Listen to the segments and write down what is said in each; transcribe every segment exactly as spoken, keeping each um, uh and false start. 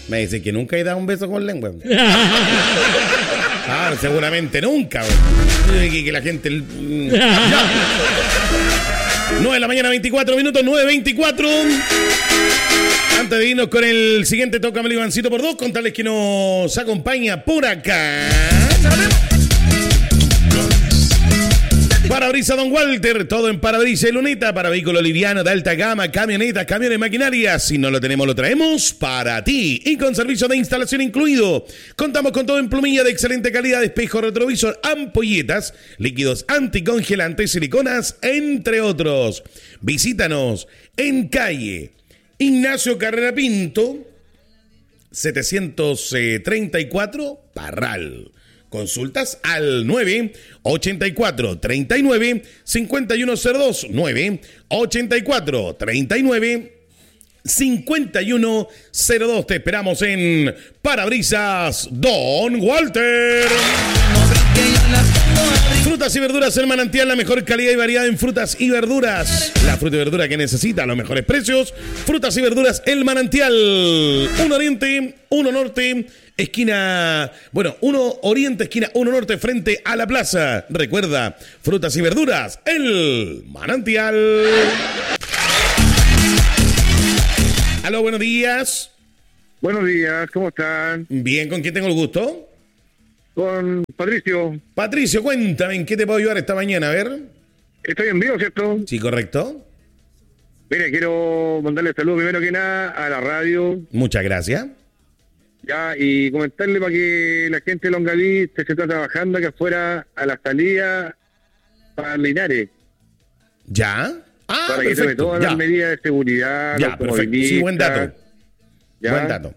Me dice que nunca he dado un beso con lengua. Claro, seguramente nunca. Que, que la gente... nueve de la mañana, veinticuatro minutos, nueve veinticuatro. Antes de irnos con el siguiente Tócame el Ivancito por dos, contarles que nos acompaña por acá. Parabrisas Don Walter, todo en parabrisas y luneta para vehículo liviano de alta gama, camionetas, camiones, maquinarias. Si no lo tenemos, lo traemos para ti. Y con servicio de instalación incluido. Contamos con todo en plumilla de excelente calidad, espejo retrovisor, ampolletas, líquidos anticongelantes, siliconas, entre otros. Visítanos en calle Ignacio Carrera Pinto, setecientos treinta y cuatro, Parral. Consultas al nueve ochenta y cuatro, treinta y nueve, cincuenta y uno cero dos, nueve ochenta y cuatro, treinta y nueve, cincuenta y uno cero dos. Te esperamos en Parabrisas Don Walter. Frutas y verduras El Manantial, la mejor calidad y variedad en frutas y verduras. La fruta y verdura que necesita, los mejores precios. Frutas y verduras El Manantial. Uno Oriente, uno Norte, esquina, bueno, uno Oriente, esquina uno Norte, frente a la plaza. Recuerda, frutas y verduras El Manantial. Aló, buenos días. Buenos días, ¿cómo están? Bien, ¿con quién tengo el gusto? Con Patricio. Patricio, cuéntame, ¿en qué te puedo ayudar esta mañana? A ver. Estoy en vivo, ¿cierto? Sí, correcto. Mire, quiero mandarle saludos primero que nada a la radio. Muchas gracias. Ya, y comentarle para que la gente de Longaví se está trabajando que afuera a la salida para Linares. ¿Ya? Ah, para perfecto. que tome todas ya. las medidas de seguridad. Ya, perfecto. Sí, buen dato. ¿Ya? Buen dato.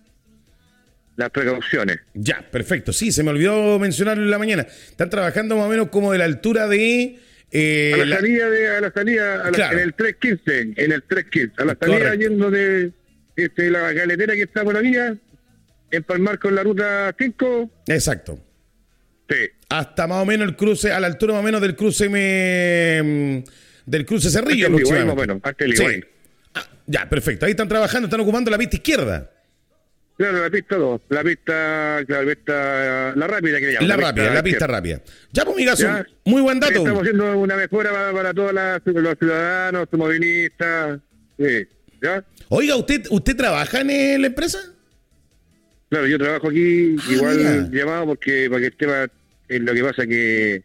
Las precauciones. Ya, perfecto. Sí, se me olvidó mencionarlo en la mañana. Están trabajando más o menos como de la altura de... Eh, a la, la... salida, de, a la salida, a la, claro. en el tres quince, en el tres quince. A la salida Correcto. yendo de este, la galetera que está por la vía, empalmar con la ruta cinco. Exacto. Sí. Hasta más o menos el cruce, a la altura más o menos del cruce me... del cruce Cerrillo. Hasta el Iguay, más o menos, hasta el Iguay. Sí. Ah, ya, perfecto. Ahí están trabajando, están ocupando la pista izquierda. Claro, la pista dos, la pista, claro, la pista, la rápida que le llaman. La, la rápida, la pista izquierda. rápida. Ya, pues, mi caso, Ya. muy buen dato. Estamos haciendo una mejora para, para todos la, los ciudadanos, movilistas, sí, ¿ya? Oiga, ¿usted usted trabaja en eh, la empresa? Claro, yo trabajo aquí, Ah, igual mira. llamado porque para que el tema, es lo que pasa que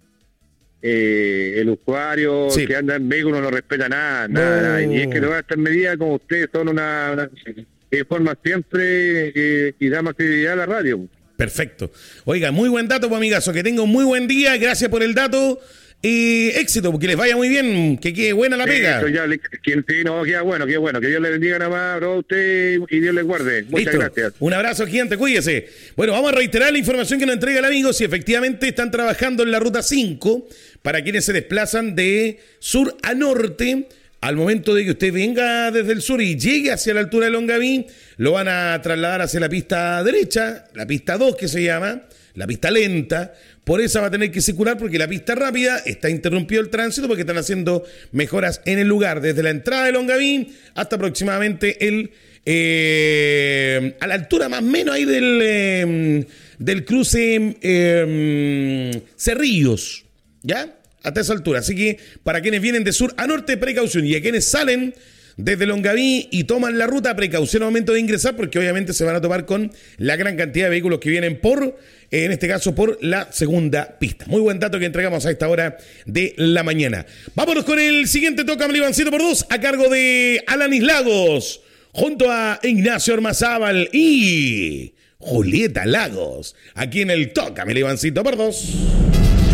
eh, el usuario Sí. que anda en vehículo no respeta nada, nada, No. nada. Y es que todas estas medidas, como ustedes son una, una que informan siempre eh, y da más credibilidad a la radio. Perfecto. Oiga, muy buen dato, pues, amigazo. Que tenga un muy buen día. Gracias por el dato. Y éxito, porque les vaya muy bien. Que quede buena la pega. Eso ya, le- quien sí, no, queda bueno, queda bueno. Que Dios le bendiga nada más a usted y Dios le guarde. Muchas Listo. gracias. Un abrazo gigante, cuídese. Bueno, vamos a reiterar la información que nos entrega el amigo. Si efectivamente están trabajando en la ruta cinco, para quienes se desplazan de sur a norte, al momento de que usted venga desde el sur y llegue hacia la altura de Longaví, lo van a trasladar hacia la pista derecha, la pista dos que se llama, la pista lenta. Por esa va a tener que circular porque la pista rápida está interrumpido el tránsito porque están haciendo mejoras en el lugar, desde la entrada de Longaví hasta aproximadamente el eh, a la altura más o menos ahí del, eh, del cruce eh, Cerrillos, ¿ya? Hasta esa altura. Así que para quienes vienen de sur a norte, precaución. Y a quienes salen desde Longaví y toman la ruta, precaución al momento de ingresar, porque obviamente se van a topar con la gran cantidad de vehículos que vienen por, en este caso, por la segunda pista. Muy buen dato que entregamos a esta hora de la mañana. Vámonos con el siguiente Tócame el Ivancito por dos, a cargo de Alanis Lagos, junto a Ignacio Ormazábal y Julieta Lagos, aquí en el Tócame el Ivancito por dos.